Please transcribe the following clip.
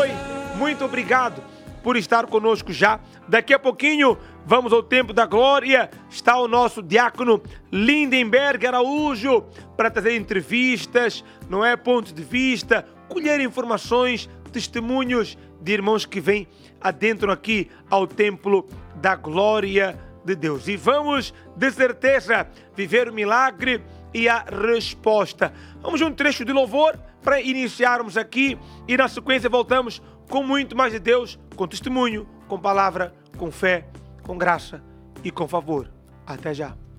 abençoe. Muito obrigado por estar conosco já. Daqui a pouquinho vamos ao tempo da glória. Está o nosso diácono Lindenberg Araújo para trazer entrevistas, não é? Pontos de vista, colher informações, testemunhos de irmãos que vêm adentro aqui ao templo da glória de Deus. E vamos, de certeza, viver o milagre e a resposta. Vamos a um trecho de louvor para iniciarmos aqui e na sequência voltamos com muito mais de Deus, com testemunho, com palavra, com fé, com graça e com favor. Até já.